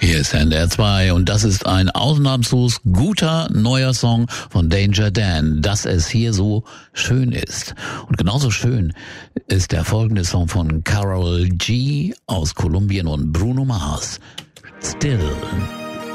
Hier ist NDR 2 und das ist ein ausnahmslos guter neuer Song von Danger Dan, dass es hier so schön ist. Und genauso schön ist der folgende Song von Karol G aus Kolumbien und Bruno Mars. Still.